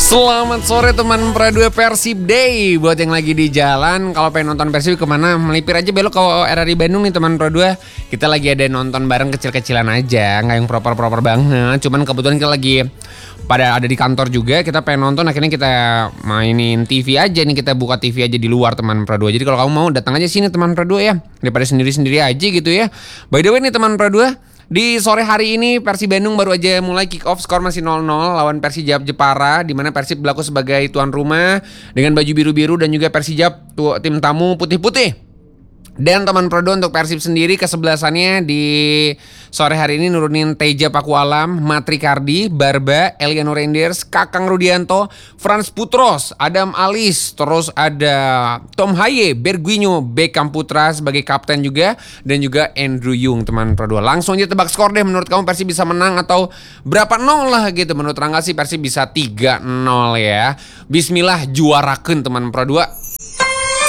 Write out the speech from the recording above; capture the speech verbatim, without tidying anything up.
Selamat sore teman Pra dua Persib Day. Buat yang lagi di jalan, kalau pengen nonton Persib kemana, melipir aja belok ke R R I Bandung nih teman Pra dua. Kita lagi ada nonton bareng kecil-kecilan aja, nggak yang proper-proper banget. Cuman kebetulan kita lagi pada ada di kantor juga, kita pengen nonton, akhirnya kita mainin T V aja nih, kita buka T V aja di luar teman Pra dua. Jadi kalau kamu mau datang aja sini teman Pra dua ya, daripada sendiri-sendiri aja gitu ya. By the way nih teman Pra dua, di sore hari ini Persib Bandung baru aja mulai kick off, skor masih nol nol lawan Persijap Jepara, di mana Persib berlaku sebagai tuan rumah dengan baju biru-biru dan juga Persijap tu, tim tamu putih-putih. Dan teman Pro dua untuk Persib sendiri kesebelasannya di sore hari ini nurunin Teja Pakualam, Matrikardi, Barba, Eliano Renders, Kakang Rudianto, Frans Putros, Adam Alis, terus ada Tom Haye, Berguinho, Beckham Putra sebagai kapten juga, dan juga Andrew Yung teman Pro dua. Langsung aja tebak skor deh, menurut kamu Persib bisa menang atau berapa nol lah gitu. Menurut Rangga sih Persib bisa tiga nol ya. Bismillah, juarakeun teman Pro dua.